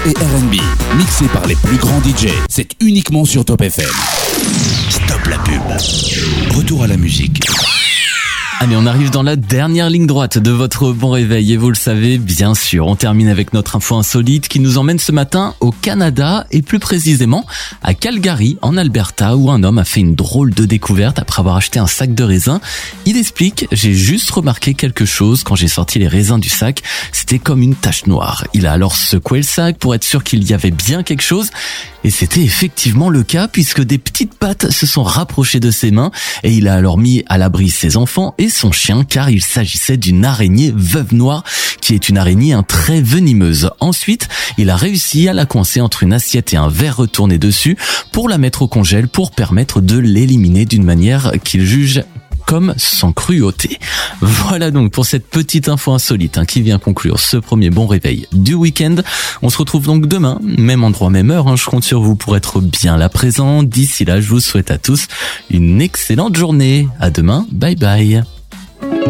et R&B, mixé par les plus grands DJ. C'est uniquement sur Top FM. Stop la pub. Retour à la musique. Allez, on arrive dans la dernière ligne droite de votre bon réveil et vous le savez, bien sûr, on termine avec notre info insolite qui nous emmène ce matin au Canada et plus précisément à Calgary, en Alberta, où un homme a fait une drôle de découverte après avoir acheté un sac de raisins. Il explique: j'ai juste remarqué quelque chose quand j'ai sorti les raisins du sac, c'était comme une tache noire. Il a alors secoué le sac pour être sûr qu'il y avait bien quelque chose. Et c'était effectivement le cas puisque des petites pattes se sont rapprochées de ses mains et il a alors mis à l'abri ses enfants et son chien car il s'agissait d'une araignée veuve noire qui est une araignée très venimeuse. Ensuite, il a réussi à la coincer entre une assiette et un verre retourné dessus pour la mettre au congèle pour permettre de l'éliminer d'une manière qu'il juge comme sans cruauté. Voilà donc pour cette petite info insolite qui vient conclure ce premier bon réveil du week-end. On se retrouve donc demain, même endroit, même heure. Je compte sur vous pour être bien là présent. D'ici là, je vous souhaite à tous une excellente journée. À demain, bye bye.